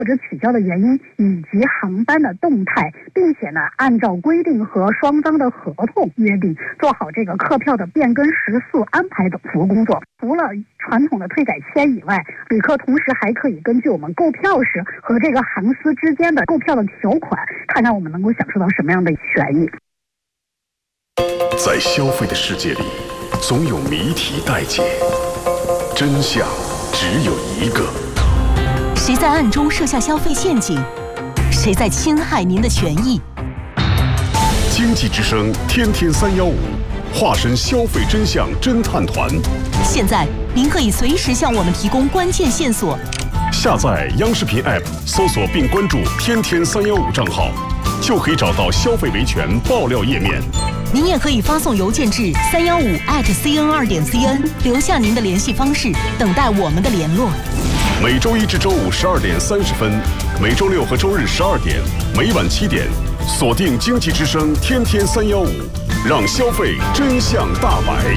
或者取消的原因以及航班的动态，并且呢，按照规定和双方的合同约定，做好这个客票的变更时速安排等服务工作。除了传统的退改签以外，旅客同时还可以根据我们购票时和这个航司之间的购票的条款，看看我们能够享受到什么样的权益。 在消费的世界里，总有谜题待解，真相只有一个。 谁在暗中设下消费陷阱？谁在侵害您的权益？ 经济之声天天315，化身消费真相侦探团。 现在您可以随时向我们提供关键线索。 下载央视频 App， 搜索并关注天天315账号，就可以找到消费维权爆料页面。 您也可以发送邮件至315@cn2.cn， 留下您的联系方式，等待我们的联络。 每周一至周五12点30分，每周六和周日12点，每晚7点，锁定经济之声天天315，让消费真相大白。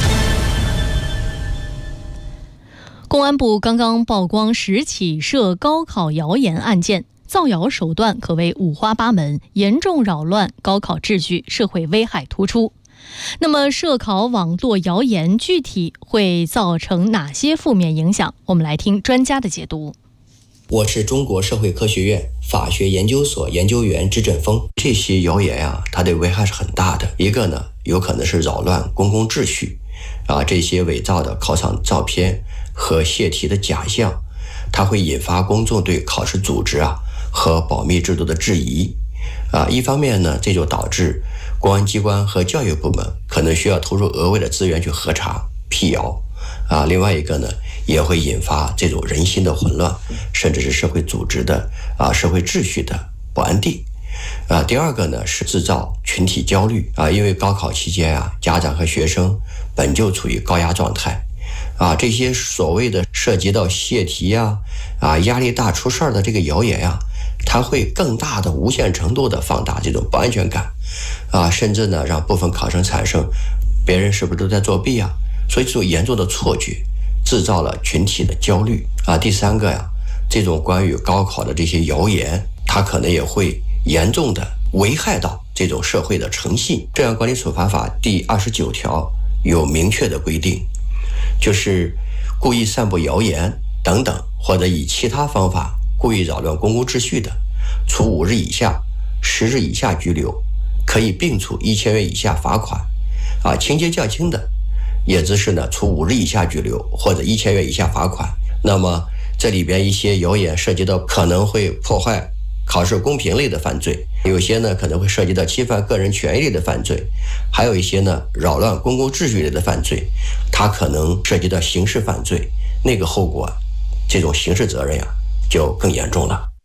公安部刚刚曝光10起涉高考谣言案件，造谣手段可谓五花八门，严重扰乱高考秩序，社会危害突出。那么涉考网络谣言具体会造成哪些负面影响？我们来听专家的解读。 我是中国社会科学院法学研究所研究员支振峰。这些谣言它的危害是很大的。一个呢，有可能是扰乱公共秩序这些伪造的考场照片和泄题的假象，它会引发公众对考试组织和保密制度的质疑一方面呢，这就导致公安机关和教育部门可能需要投入额外的资源去核查辟谣另外一个呢，也会引发这种人心的混乱，甚至是社会组织的社会秩序的不安定第二个呢，是制造群体焦虑因为高考期间家长和学生本就处于高压状态这些所谓的涉及到泄题压力大出事儿的这个谣言它会更大的无限程度的放大这种不安全感甚至呢让部分考生产生别人是不是都在作弊所以这种严重的错觉制造了群体的焦虑第三个这种关于高考的这些谣言，它可能也会严重的危害到这种社会的诚信。治安管理处罚法第29条有明确的规定，就是故意散布谣言等等，或者以其他方法故意扰乱公共秩序的，处5日以下10日以下拘留，可以并处1000元以下罚款情节较轻的，也就是呢处5日以下拘留或者1000元以下罚款。那么这里边一些谣言涉及到可能会破坏考试公平类的犯罪，有些呢可能会涉及到侵犯个人权益类的犯罪，还有一些呢扰乱公共秩序类的犯罪，它可能涉及到刑事犯罪，那个后果这种刑事责任就更严重了。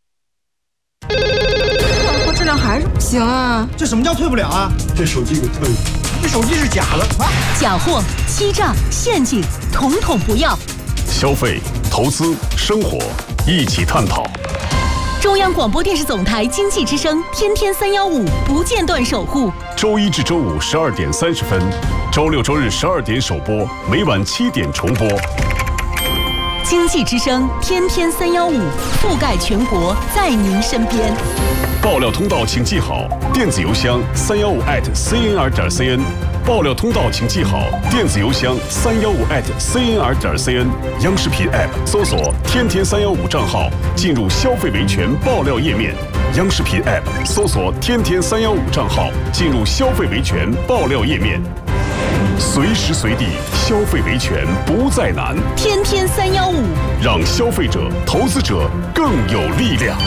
我质量还是不行这什么叫退不了这手机给退了，这手机是假的假货、欺诈、陷阱，统统不要。 消费、投资、生活，一起探讨。 中央广播电视总台经济之声天天315，不间断守护。 周一至周五12点30分，周六周日12点首播，每晚7点重播。 经济之声天天315，覆盖全国，在您身边。 爆料通道请记好，电子邮箱315@cnr.cn。爆料通道请记好，电子邮箱315@cnr.cn。央视频 App 搜索天天315账号，进入消费维权爆料页面。央视频 App 搜索天天315账号，进入消费维权爆料页面。随时随地消费维权不再难， 天天315， 让消费者、投资者更有力量。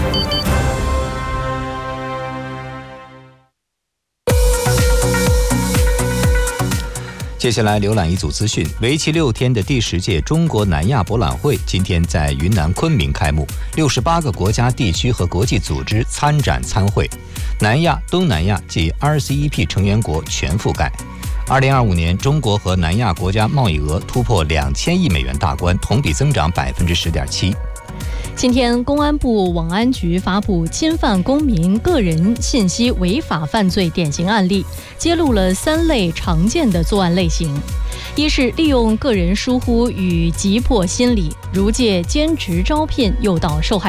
接下来浏览一组资讯。为期6天的第10届中国南亚博览会今天在云南昆明开幕，68个国家、地区和国际组织参展参会，南亚、东南亚及 RCEP 成员国全覆盖。2025年，中国和南亚国家贸易额突破2000亿美元大关，同比增长10.7%。 今天，公安部网安局发布侵犯公民个人信息违法犯罪典型案例，揭露了3类常见的作案类型。一是利用个人疏忽与急迫心理，如借兼职招聘诱导受害